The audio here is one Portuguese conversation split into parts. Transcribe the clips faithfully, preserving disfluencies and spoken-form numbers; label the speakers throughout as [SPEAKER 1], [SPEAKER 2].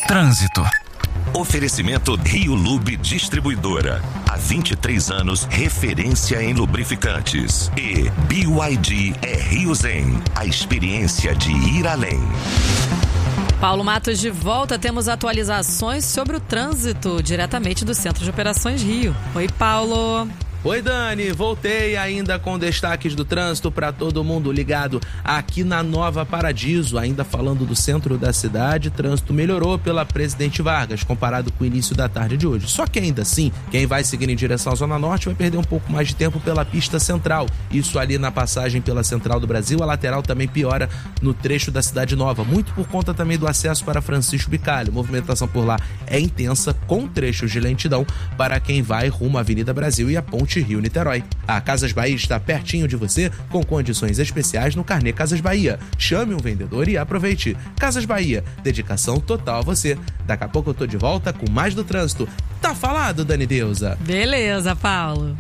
[SPEAKER 1] Trânsito.
[SPEAKER 2] Oferecimento Rio Lube Distribuidora. Há vinte e três anos, referência em lubrificantes. E B Y D é Rio Zen, a experiência de ir além.
[SPEAKER 3] Paulo Matos de volta, temos atualizações sobre o trânsito, diretamente do Centro de Operações Rio. Oi, Paulo.
[SPEAKER 4] Oi, Dani, voltei ainda com destaques do trânsito para todo mundo ligado aqui na Nova Paradiso, ainda falando do centro da cidade. Trânsito melhorou pela Presidente Vargas comparado com o início da tarde de hoje, só que ainda assim, quem vai seguir em direção à Zona Norte vai perder um pouco mais de tempo pela pista central, isso ali na passagem pela Central do Brasil. A lateral também piora no trecho da Cidade Nova, muito por conta também do acesso para Francisco Bicalho. A movimentação por lá é intensa, com trechos de lentidão para quem vai rumo à Avenida Brasil e a Ponte Rio-Niterói. A Casas Bahia está pertinho de você, com condições especiais no carnê Casas Bahia. Chame um vendedor e aproveite. Casas Bahia, dedicação total a você. Daqui a pouco eu tô de volta com mais do trânsito. Tá falado, Dani Deusa?
[SPEAKER 3] Beleza, Paulo.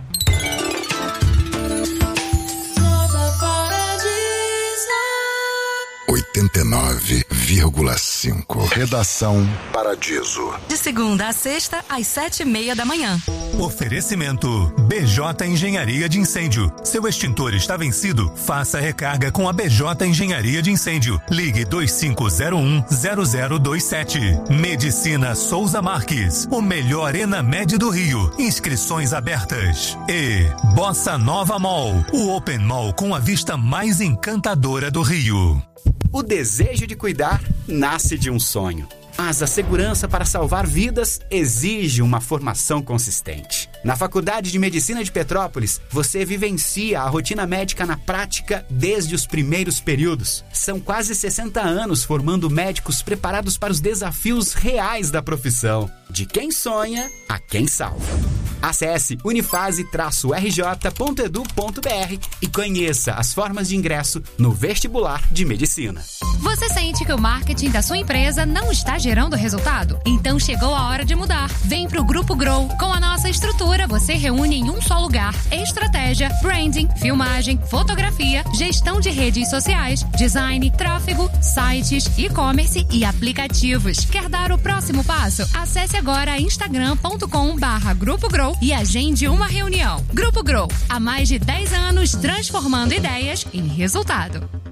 [SPEAKER 5] oitenta e nove vírgula cinco. Redação Paradiso.
[SPEAKER 6] De segunda a sexta, às sete e meia da manhã.
[SPEAKER 1] Oferecimento B J Engenharia de Incêndio. Seu extintor está vencido? Faça recarga com a B J Engenharia de Incêndio. Ligue dois cinco zero um zero zero dois sete. Medicina Souza Marques. O melhor Enamed do Rio. Inscrições abertas. E Bossa Nova Mall. O Open Mall com a vista mais encantadora do Rio.
[SPEAKER 7] O desejo de cuidar nasce de um sonho, mas a segurança para salvar vidas exige uma formação consistente. Na Faculdade de Medicina de Petrópolis, você vivencia a rotina médica na prática desde os primeiros períodos. São quase sessenta anos formando médicos preparados para os desafios reais da profissão. De quem sonha a quem salva. Acesse unifase R J ponto edu ponto b r e conheça as formas de ingresso no vestibular de medicina.
[SPEAKER 8] Você sente que o marketing da sua empresa não está gerando resultado? Então chegou a hora de mudar. Vem pro Grupo Grow. Com a nossa estrutura, você reúne em um só lugar estratégia, branding, filmagem, fotografia, gestão de redes sociais, design, tráfego, sites, e-commerce e aplicativos. Quer dar o próximo passo? Acesse agora instagram ponto com barra Grupo Grow e agende uma reunião. Grupo Grow, há mais de dez anos transformando ideias em resultado.